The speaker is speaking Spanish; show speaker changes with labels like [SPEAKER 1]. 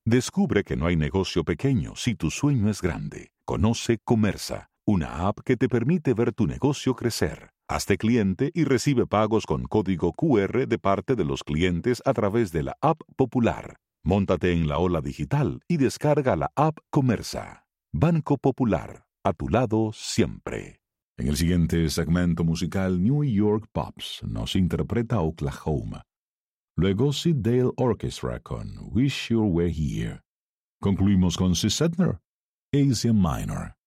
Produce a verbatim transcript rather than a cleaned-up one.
[SPEAKER 1] Descubre que no hay negocio pequeño si tu sueño es grande. Conoce Comersa, una app que te permite ver tu negocio crecer. Hazte cliente y recibe pagos con código Q R de parte de los clientes a través de la app Popular. Móntate en la ola digital y descarga la app Comersa. Banco Popular, a tu lado siempre. En el siguiente segmento musical, New York Pops nos interpreta Oklahoma. Luego Sid Dale Orchestra con Wish You Were Here. Concluimos con Sis Sedner, Asia Minor.